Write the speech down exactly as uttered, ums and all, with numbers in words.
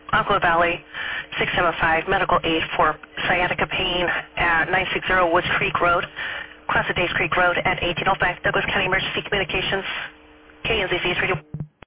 Aqua Valley, six seven five, medical aid for sciatica pain at nine sixty Woods Creek Road, across the Days Creek Road at eighteen oh five, Douglas County Emergency Communications, K N Z C Radio.